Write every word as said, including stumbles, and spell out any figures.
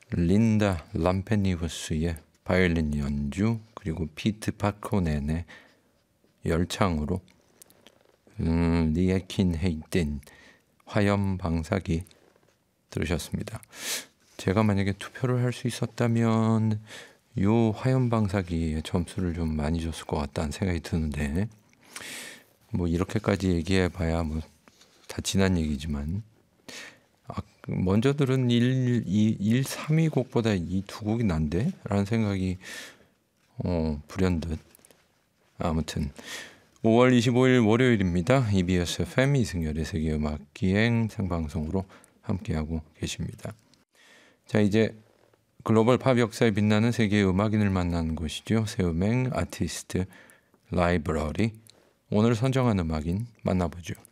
린다 람페니우스의 바이올린 연주, 그리고 피트 파코넨의 열창으로 음, 리에킨 헤이든 화염 방사기 들으셨습니다. 제가 만약에 투표를 할 수 있었다면 요 화염 방사기에 점수를 좀 많이 줬을 것 같다는 생각이 드는데, 뭐 이렇게까지 얘기해 봐야 뭐 다 지난 얘기지만, 아, 먼저 들은 일, 이, 일, 삼 위 곡보다 이 두 곡이 난데? 라는 생각이 어, 불현듯. 아무튼 오월 이십오일 월요일입니다. 이비에스 에프엠 이승열의 세계음악기행 생방송으로 함께하고 계십니다. 자, 이제 글로벌 팝 역사에 빛나는 세계의 음악인을 만나는 곳이죠. 새음행 아티스트 라이브러리. 오늘 선정한 음악인 만나보죠.